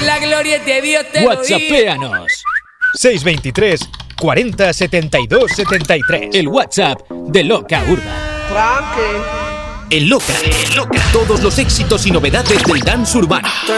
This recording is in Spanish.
la gloria de Dios te WhatsAppéanos. 623 40 72 73. El WhatsApp de Loca Urba. El Loca. Todos los éxitos y novedades del dance urbano.